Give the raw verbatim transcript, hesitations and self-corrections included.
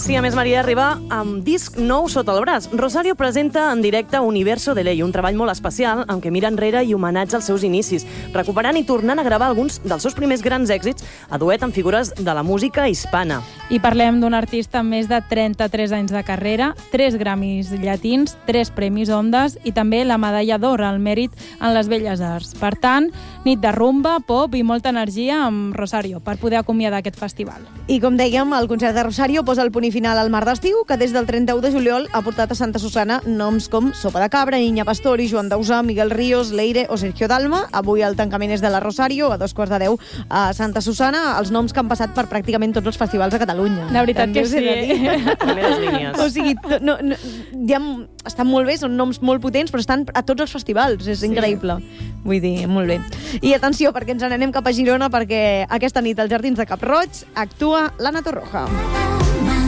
Sí, a més, Maria arriba amb disc nou sota el braç. Rosario presenta en directe Universo de Ley, un treball molt especial en què mira enrere i homenatja els seus inicis, recuperant i tornant a gravar alguns dels seus primers grans èxits a duet amb figures de la música hispana. I parlem d'un artista amb més de trenta-tres anys de carrera, tres Grammys llatins, tres Premis Ondas i també la medalla d'or al mèrit en les belles arts. Per tant, nit de rumba, pop i molta energia amb Rosario per poder acomiadar aquest festival. I com dèiem, el concert de Rosario posa el punt i final al Mar d'Estiu, que des del trenta-u de juliol ha portat a Santa Susana noms com Sopa de Cabra, Niña Pastori, Joan Dausà, Miguel Ríos, Leire o Sergio Dalma. Avui el tancament és de la Rosario, a dos quarts de deu a Santa Susana, els noms que han passat per pràcticament tots els festivals de Catalunya. La veritat També que sí. Primeres línies. O sigui, no, no, ja estan molt bé, són noms molt potents, però estan a tots els festivals, és Sí. increïble. Vull dir, molt bé. I atenció, perquè ens n'anem cap a Girona, perquè aquesta nit als Jardins de Cap Roig actua l'Anna Torroja.